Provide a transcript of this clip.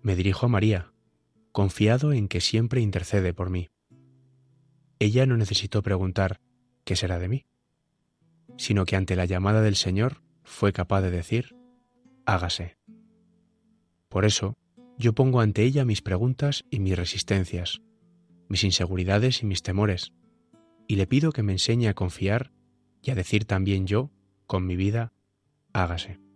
me dirijo a María, confiado en que siempre intercede por mí. Ella no necesitó preguntar ¿qué será de mí?, sino que ante la llamada del Señor fue capaz de decir hágase. Por eso, yo pongo ante ella mis preguntas y mis resistencias, mis inseguridades y mis temores, y le pido que me enseñe a confiar y a decir también yo, con mi vida, hágase.